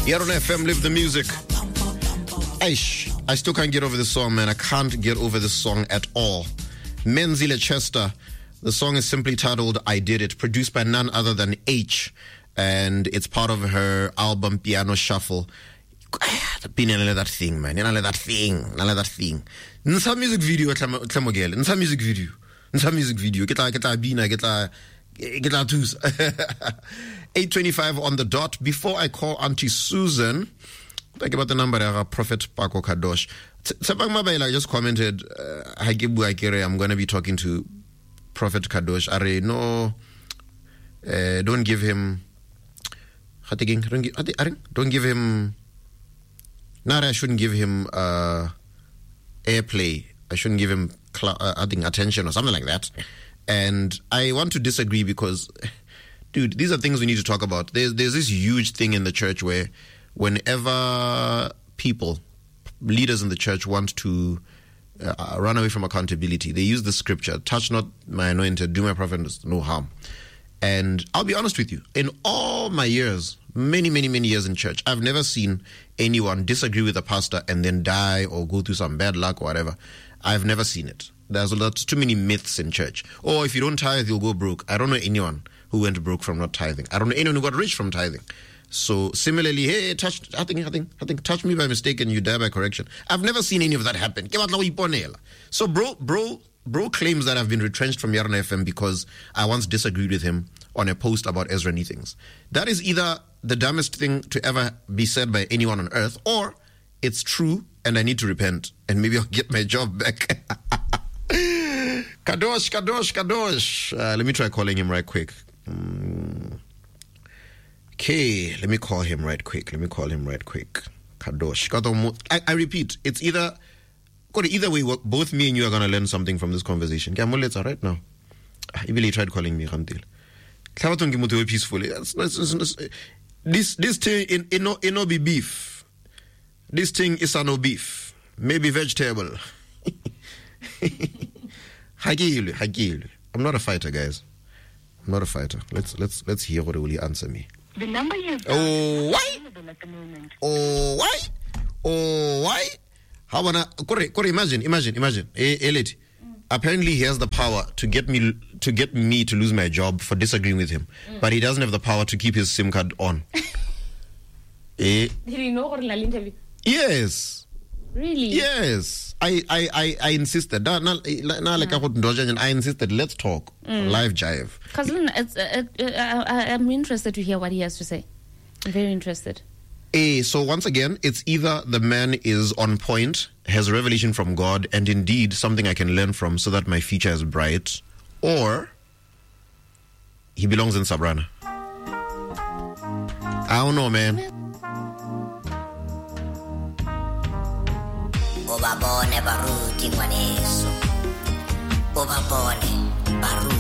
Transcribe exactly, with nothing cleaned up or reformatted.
Here on F M, live the music. Aish, I still can't get over this song, man. I can't get over this song at all. Menzile Chester. The song is simply titled I Did It, produced by none other than H, and it's part of her album Piano Shuffle. Nale that thing, man. Nale that thing. Nale that thing. Nsa music video, tlamogele. Nsa music video. Nsa music video. Get la, get la bina, get la, get la twos. eight twenty-five on the dot. Before I call Auntie Susan, think about the number of Prophet Paco Kadosh. Tsepang Mabaila just commented, I'm going to be talking to Prophet Kadosh. Are no, uh, don't give him, don't give him, Nara, I shouldn't give him uh, airplay. I shouldn't give him, cl- uh, I think, attention or something like that. And I want to disagree because, dude, these are things we need to talk about. There's, there's this huge thing in the church where whenever people, leaders in the church want to uh, run away from accountability, they use the scripture, touch not my anointed, do my prophet no harm. And I'll be honest with you, in all my years, many, many, many years in church, I've never seen anyone disagree with a pastor and then die or go through some bad luck or whatever. I've never seen it. There's a lot, too many myths in church. Or if you don't tithe, you'll go broke. I don't know anyone who went broke from not tithing. I don't know anyone who got rich from tithing. So similarly, hey, touch, I think, I think, I think, touch me by mistake and you die by correction. I've never seen any of that happen. So bro, bro, bro claims that I've been retrenched from Yarna F M because I once disagreed with him on a post about Ezra Neathings. That is either the dumbest thing to ever be said by anyone on earth, or it's true and I need to repent and maybe I'll get my job back. Kadosh, Kadosh, Kadosh. Uh, let me try calling him right quick. Mm. Okay, let me call him right quick. Let me call him right quick. Kadosh. I, I repeat, it's either, either way, both me and you are going to learn something from this conversation. Let's right now. He really tried calling me. Peacefully. This this thing in it no it no be beef. This thing is a no beef. Maybe vegetable. Hagil, hagil. I'm not a fighter, guys. I'm not a fighter. Let's let's let's hear what will he answer me. The number you have oh why? At the moment. Oh why? Oh why? How wanna Kore, Kore, imagine, imagine, imagine. Eh, eh, lady. Apparently he has the power to get me to get me to lose my job for disagreeing with him, mm. but he doesn't have the power to keep his SIM card on. eh? Did he know or interview? Yes. Really? Yes. I I I, I insisted. Na, na, na, like mm. I insisted. Let's talk. Mm. Live jive. Cousin, it's, uh, uh, uh, I'm interested to hear what he has to say. I'm very interested. Eh, so once again, it's either the man is on point, has revelation from God, and indeed something I can learn from so that my future is bright, or he belongs in Sabrana. I don't know, man. Obabone baruti ngwaneso. Obabone baruti.